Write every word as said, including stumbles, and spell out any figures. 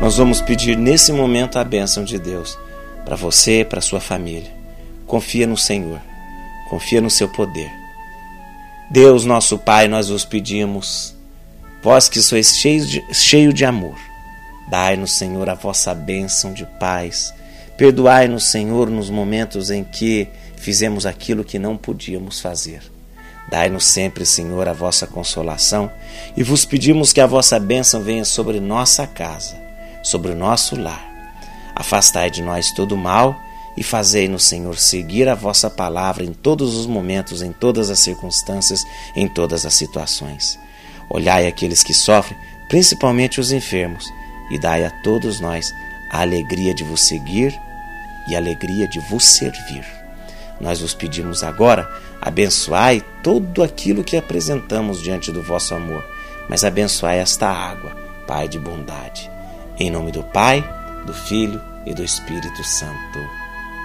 Nós vamos pedir nesse momento a bênção de Deus para você e para sua família. Confia no Senhor, confia no seu poder. Deus, nosso Pai, nós vos pedimos, vós que sois cheio de, cheio de amor, dai-nos, Senhor, a vossa bênção de paz. Perdoai-nos, Senhor, nos momentos em que fizemos aquilo que não podíamos fazer. Dai-nos sempre, Senhor, a vossa consolação e vos pedimos que a vossa bênção venha sobre nossa casa, sobre o nosso lar. Afastai de nós todo o mal e fazei-nos, Senhor, seguir a vossa palavra em todos os momentos, em todas as circunstâncias, em todas as situações. Olhai aqueles que sofrem, principalmente os enfermos, e dai a todos nós a alegria de vos seguir e a alegria de vos servir. Nós vos pedimos agora, abençoai tudo aquilo que apresentamos diante do vosso amor, mas abençoai esta água, Pai de bondade. Em nome do Pai, do Filho e do Espírito Santo.